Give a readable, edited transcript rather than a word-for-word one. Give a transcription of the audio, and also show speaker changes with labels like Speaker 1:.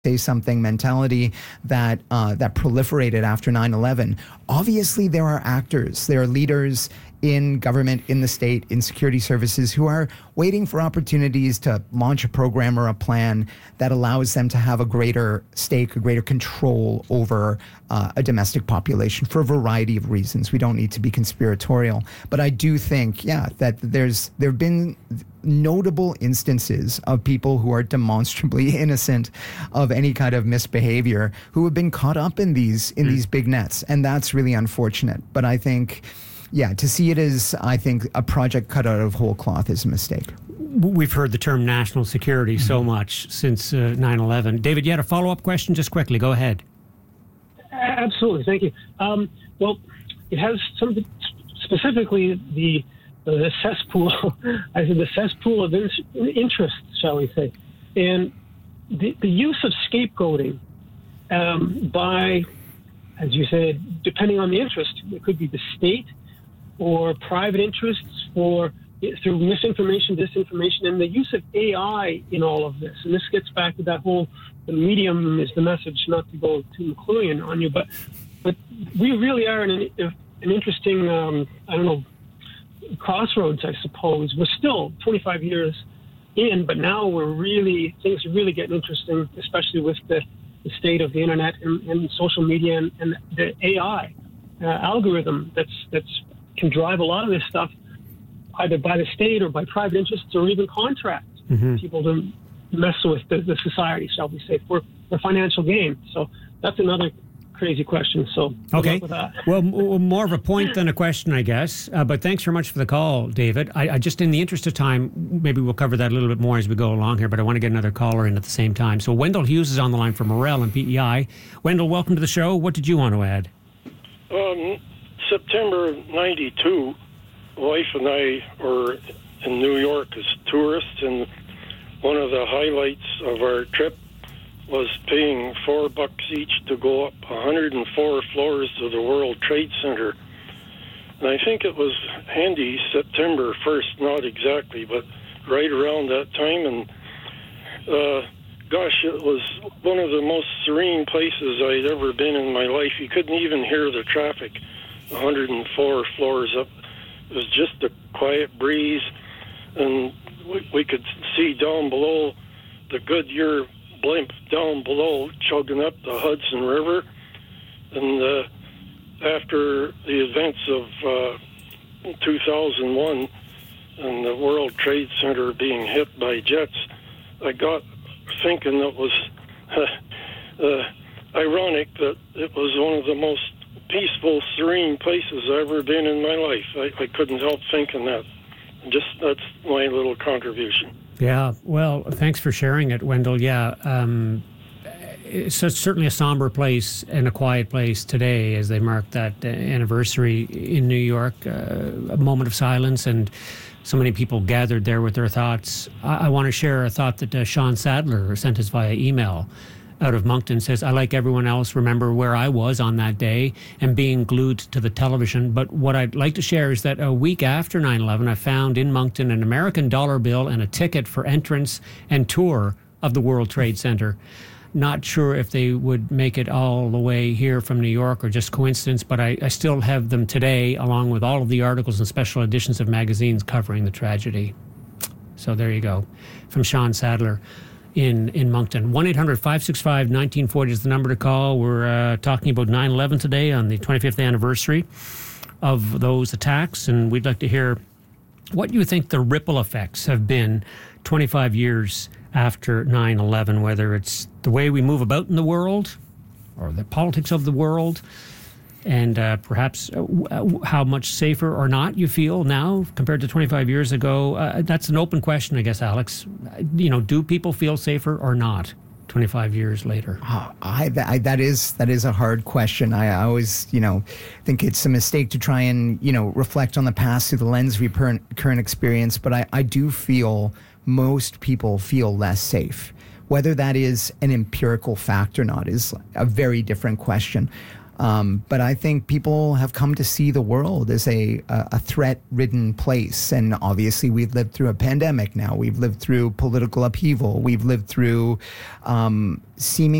Speaker 1: say something mentality that proliferated after 9/11. Obviously, there are actors, there are leaders in government, in the state, in security services who are waiting for opportunities to launch a program or a plan that allows them to have a greater stake, a greater control over a domestic population for a variety of reasons. We don't need to be conspiratorial. But I do think, that there have been notable instances of people who are demonstrably innocent of any kind of misbehavior who have been caught up in these big nets. And that's really unfortunate. But I think, to see it as, I think, a project cut out of whole cloth is a mistake.
Speaker 2: We've heard the term national security so much since 9/11. David, you had a follow-up question? Just quickly, go ahead.
Speaker 3: Absolutely, thank you. Well, it has something, specifically the cesspool, I said the cesspool of interest, shall we say. And the use of scapegoating by, as you said, depending on the interest, it could be the state or private interests through misinformation, disinformation, and the use of AI in all of this. And this gets back to that whole, the medium is the message, not to go too McLuhan on you, but we really are in an interesting, crossroads, I suppose. We're still 25 years in, but now things are really getting interesting, especially with the state of the internet and social media and the AI algorithm that's can drive a lot of this stuff either by the state or by private interests or even contract people to mess with the society, shall we say, for financial gain. So that's another crazy question. So
Speaker 2: okay,
Speaker 3: with that.
Speaker 2: Well, more of a point than a question, I guess. But thanks very much for the call, David. I just, in the interest of time, maybe we'll cover that a little bit more as we go along here. But I want to get another caller in at the same time. So Wendell Hughes is on the line from Morel and PEI. Wendell, welcome to the show. What did you want to add?
Speaker 4: September '92, wife and I were in New York as tourists, and one of the highlights of our trip was paying $4 each to go up 104 floors of the World Trade Center. And I think it was handy September 1st, not exactly, but right around that time. And gosh, it was one of the most serene places I'd ever been in my life. You couldn't even hear the traffic 104 floors up. It was just a quiet breeze, and we could see down below the Goodyear blimp down below chugging up the Hudson River. And after the events of 2001 and the World Trade Center being hit by jets, I got thinking it was ironic that it was one of the most peaceful, serene places I've ever been in my life. I couldn't help thinking that. That's my little contribution.
Speaker 2: Yeah, well, thanks for sharing it, Wendell. Yeah, it's certainly a somber place and a quiet place today as they mark that anniversary in New York, a moment of silence, and so many people gathered there with their thoughts. I want to share a thought that Sean Sadler sent us via email out of Moncton. Says, I, like everyone else, remember where I was on that day and being glued to the television. But what I'd like to share is that a week after 9/11, I found in Moncton an American dollar bill and a ticket for entrance and tour of the World Trade Center. Not sure if they would make it all the way here from New York or just coincidence, but I still have them today, along with all of the articles and special editions of magazines covering the tragedy. So there you go, from Sean Sadler in Moncton. 1-800-565-1940 is the number to call. We're talking about 9/11 today on the 25th anniversary of those attacks, and we'd like to hear what you think the ripple effects have been 25 years after 9/11, whether it's the way we move about in the world or the politics of the world, and perhaps how much safer or not you feel now compared to 25 years ago. That's an open question, I guess, Alex. Do people feel safer or not 25 years later?
Speaker 1: That is a hard question. I always, think it's a mistake to try and, reflect on the past through the lens of your current experience. But I do feel most people feel less safe. Whether that is an empirical fact or not is a very different question. But I think people have come to see the world as a threat-ridden place. And obviously, we've lived through a pandemic now. We've lived through political upheaval. We've lived through seeming